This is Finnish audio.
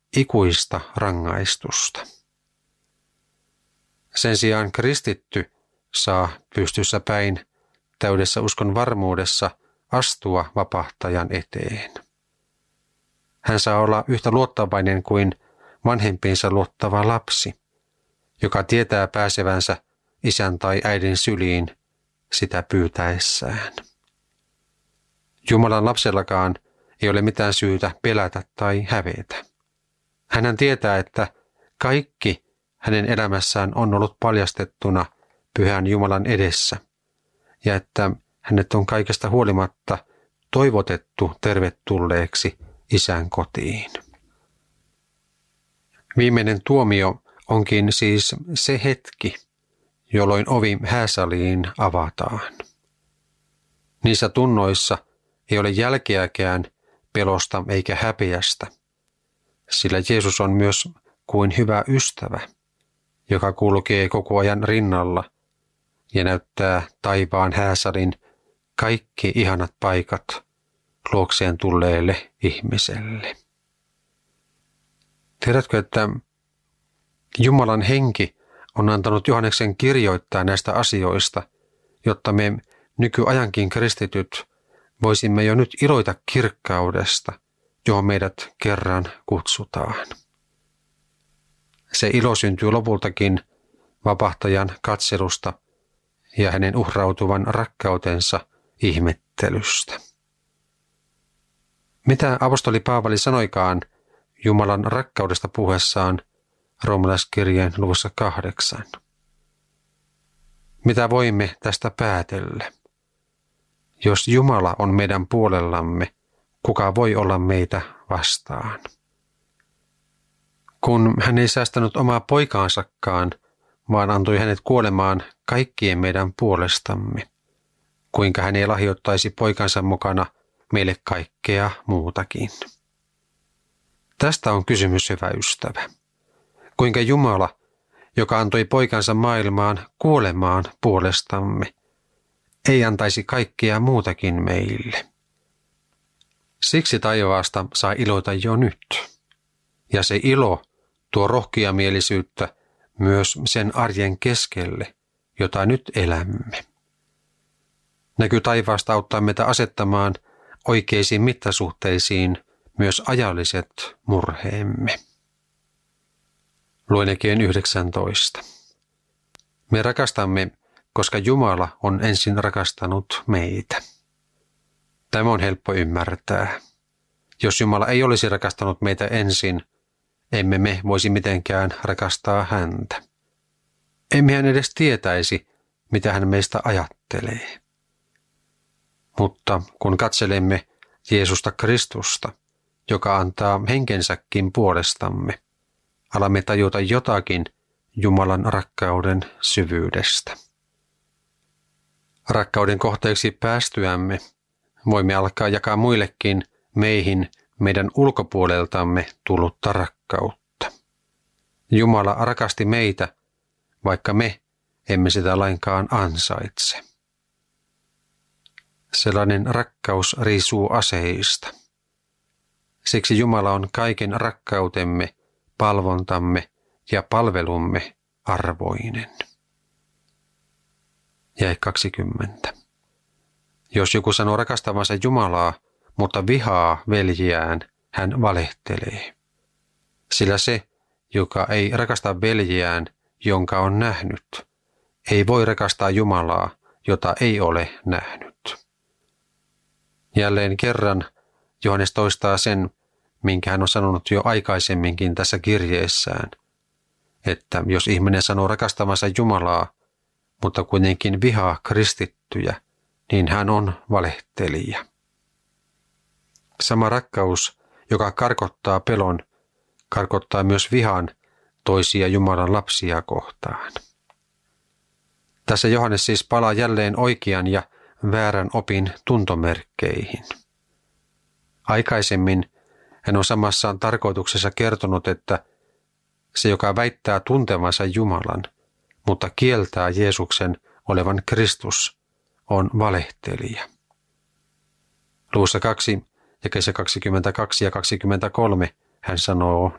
ikuista rangaistusta. Sen sijaan kristitty saa pystyssä päin täydessä uskon varmuudessa astua vapahtajan eteen. Hän saa olla yhtä luottavainen kuin vanhempiinsa luottava lapsi, joka tietää pääsevänsä isän tai äidin syliin sitä pyytäessään. Jumalan lapsellakaan ei ole mitään syytä pelätä tai hävetä. Hän tietää, että kaikki hänen elämässään on ollut paljastettuna pyhän Jumalan edessä ja että hänet on kaikesta huolimatta toivotettu tervetulleeksi isän kotiin. Viimeinen tuomio onkin siis se hetki, jolloin ovi hääsaliin avataan. Niissä tunnoissa ei ole jälkeäkään pelosta eikä häpeästä, sillä Jeesus on myös kuin hyvä ystävä, joka kulkee koko ajan rinnalla ja näyttää taivaan hääsalin kaikki ihanat paikat luokseen tulleelle ihmiselle. Tiedätkö, että Jumalan henki on antanut Johanneksen kirjoittaa näistä asioista, jotta me nykyajankin kristityt voisimme jo nyt iloita kirkkaudesta, johon meidät kerran kutsutaan. Se ilo syntyy lopultakin vapahtajan katselusta ja hänen uhrautuvan rakkautensa ihmettelystä. Mitä apostoli Paavali sanoikaan Jumalan rakkaudesta puhuessaan roomalaiskirjeen luvussa 8? Mitä voimme tästä päätellä? Jos Jumala on meidän puolellamme, kuka voi olla meitä vastaan? Kun hän ei säästänyt omaa poikaansakaan, vaan antoi hänet kuolemaan kaikkien meidän puolestamme, kuinka hän ei lahjoittaisi poikansa mukana meille kaikkea muutakin. Tästä on kysymys, hyvä ystävä. Kuinka Jumala, joka antoi poikansa maailmaan kuolemaan puolestamme, ei antaisi kaikkea muutakin meille. Siksi taivaasta saa iloita jo nyt. Ja se ilo tuo rohkeamielisyyttä myös sen arjen keskelle, jota nyt elämme. Näky taivaasta auttaa meitä asettamaan oikeisiin mittasuhteisiin myös ajalliset murheemme. Luen Ekeen 19. Me rakastamme, koska Jumala on ensin rakastanut meitä. Tämä on helppo ymmärtää. Jos Jumala ei olisi rakastanut meitä ensin, emme me voisi mitenkään rakastaa häntä. Emme hän edes tietäisi, mitä hän meistä ajattelee. Mutta kun katselemme Jeesusta Kristusta, joka antaa henkensäkin puolestamme, alamme tajuta jotakin Jumalan rakkauden syvyydestä. Rakkauden kohteeksi päästyämme voimme alkaa jakaa muillekin meidän ulkopuoleltamme tullutta rakkautta. Jumala rakasti meitä, vaikka me emme sitä lainkaan ansaitse. Sellainen rakkaus riisuu aseista. Siksi Jumala on kaiken rakkautemme, palvontamme ja palvelumme arvoinen. Jae 20. Jos joku sanoo rakastavansa Jumalaa, mutta vihaa veljiään, hän valehtelee. Sillä se, joka ei rakasta veljiään, jonka on nähnyt, ei voi rakastaa Jumalaa, jota ei ole nähnyt. Jälleen kerran Johannes toistaa sen, minkä hän on sanonut jo aikaisemminkin tässä kirjeessään, että jos ihminen sanoo rakastavansa Jumalaa, mutta kuitenkin vihaa kristittyjä, niin hän on valehtelija. Sama rakkaus, joka karkottaa pelon, karkottaa myös vihan toisia Jumalan lapsia kohtaan. Tässä Johannes siis palaa jälleen oikean ja väärän opin tuntomerkkeihin. Aikaisemmin hän on samassa tarkoituksessa kertonut, että se, joka väittää tuntevansa Jumalan, mutta kieltää Jeesuksen olevan Kristus, on valehtelija. Luvussa 2, jakeissa 22 ja 23 hän sanoo